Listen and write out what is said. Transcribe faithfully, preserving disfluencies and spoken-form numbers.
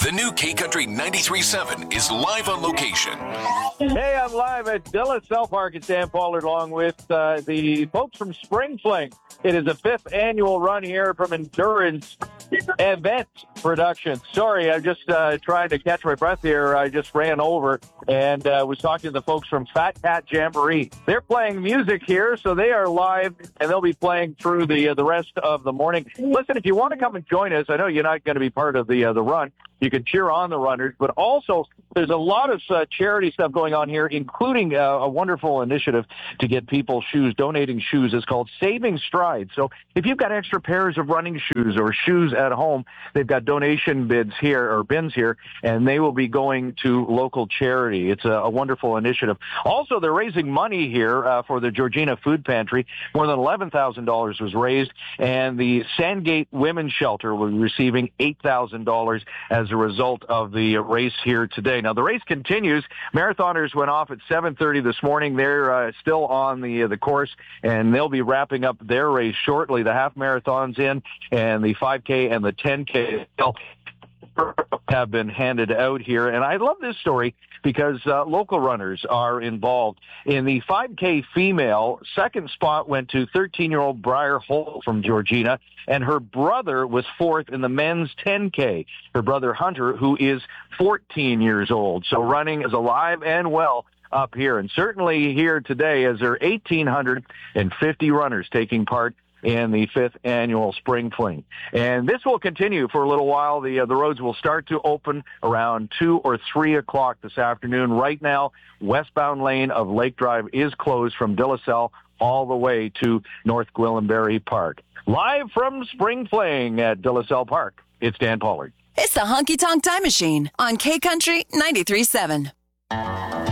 The new K Country ninety-three point seven is live on location. Hey, I'm live at De La Salle Park at Dan Pollard along with uh, the folks from Spring Fling. It is a fifth annual run here from Endurance Event Production. Sorry, I'm just uh, trying to catch my breath here. I just ran over and uh, was talking to the folks from Fat Cat Jamboree. They're playing music here, so they are live, and they'll be playing through the uh, the rest of the morning. Listen, if you want to come and join us, I know you're not going to be part of the uh, the run. You can cheer on the runners, but also there's a lot of uh, charity stuff going on here, including uh, a wonderful initiative to get people shoes, donating shoes. It's called Saving Stride. So if you've got extra pairs of running shoes or shoes at home, they've got donation bids here or bins here, and they will be going to local charity. It's a, a wonderful initiative. Also, they're raising money here uh, for the Georgina Food Pantry. More than eleven thousand dollars was raised, and the Sandgate Women's Shelter will be receiving eight thousand dollars as a result of the race here today. Now, the race continues. Marathoners went off at seven thirty this morning. They're uh, still on the uh, the course, and they'll be wrapping up their race shortly. The half marathon's in, and the five K and the ten K have been handed out here. And I love this story because uh, local runners are involved. In the five K female, second spot went to thirteen-year-old Briar Holt from Georgina, and her brother was fourth in the men's ten K. Her brother Hunter, who is fourteen years old. So running is alive and well up here. And certainly here today, as there are one thousand eight hundred fifty runners taking part in the fifth annual Spring Fling. And this will continue for a little while. The uh, the roads will start to open around two or three o'clock this afternoon. Right now, westbound lane of Lake Drive is closed from De La Salle all the way to North Gwillimbury Park. Live from Spring Fling at De La Salle Park, it's Dan Pollard. It's the Honky Tonk Time Machine on K Country ninety-three point seven.